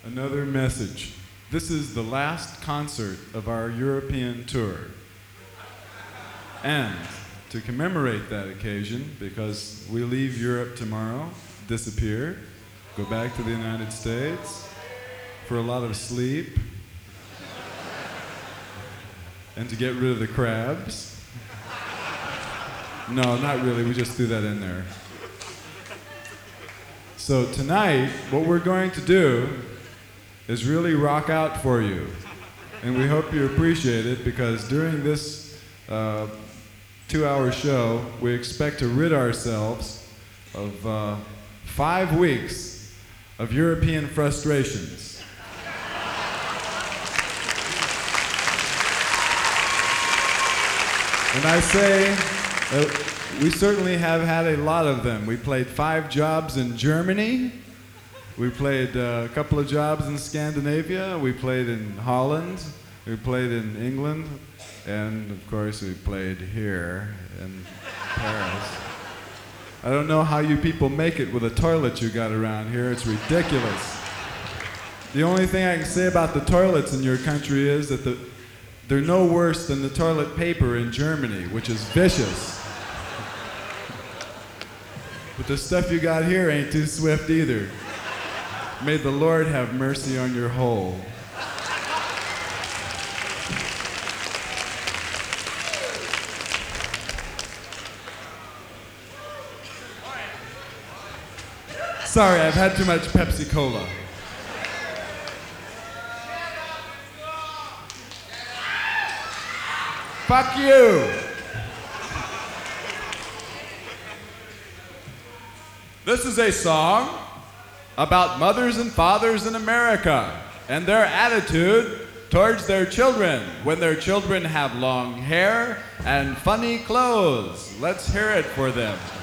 Another message. This is the last concert of our European tour. And to commemorate that occasion, because we leave Europe tomorrow, disappear, go back to the United States for a lot of sleep, and to get rid of the crabs. No, not really, we just threw that in there. So tonight, what we're going to do is really rock out for you. And we hope you appreciate it, because during this 2-hour show, we expect to rid ourselves of 5 weeks of European frustrations. And I say, we certainly have had a lot of them. We played 5 jobs in Germany. We played a couple of jobs in Scandinavia. We played in Holland. We played in England. And of course, we played here in Paris. I don't know how you people make it with a toilet you got around here. It's ridiculous. The only thing I can say about the toilets in your country is that they're no worse than the toilet paper in Germany, which is vicious. But the stuff you got here ain't too swift either. May the Lord have mercy on your hole. Sorry, I've had too much Pepsi Cola. Fuck you! This is a song about mothers and fathers in America and their attitude towards their children when their children have long hair and funny clothes. Let's hear it for them.